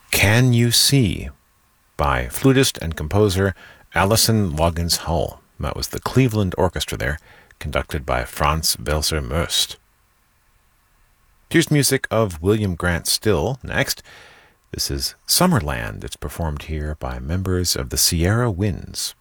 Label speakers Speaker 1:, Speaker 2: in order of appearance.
Speaker 1: Can You See by flutist and composer Alison Loggins Hull. That was the Cleveland Orchestra there, conducted by Franz Welser Möst. Here's music of William Grant Still next. This is Summerland. It's performed here by members of the Sierra Winds.